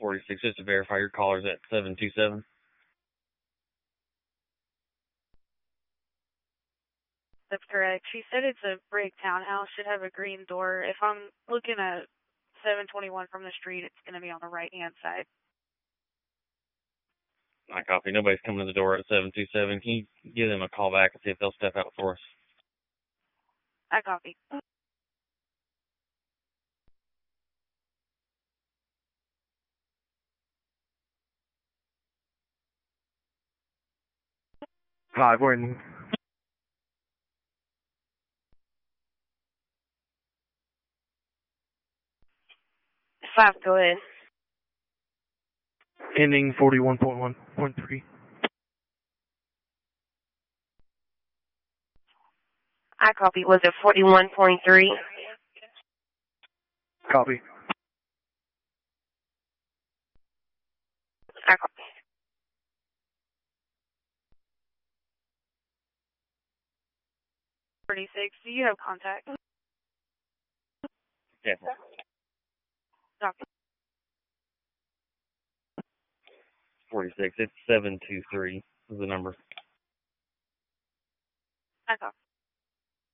46, just to verify your caller's at 727. That's correct. She said it's a brick townhouse, should have a green door. If I'm looking at 721 from the street, it's going to be on the right-hand side. I copy. Nobody's coming to the door at 727. Can you give them a call back and see if they'll step out for us? I copy. Hi, Gordon. 5, go ahead. Ending 41.1.3. I copy. Was it 41.3? Copy. I copy. Do you have contact? Yeah. Copy. 46, it's 723 is the number. I copy.